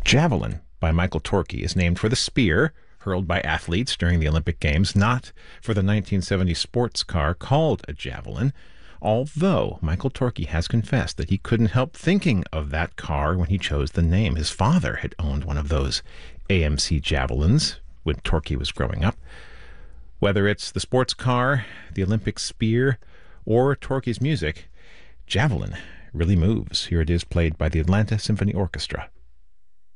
Javelin by Michael Torke is named for the spear hurled by athletes during the Olympic Games, not for the 1970 sports car called a javelin, although Michael Torke has confessed that he couldn't help thinking of that car when he chose the name. His father had owned one of those AMC Javelins when Torke was growing up. Whether it's the sports car, the Olympic spear, or Torke's music, Javelin really moves. Here it is, played by the Atlanta Symphony Orchestra.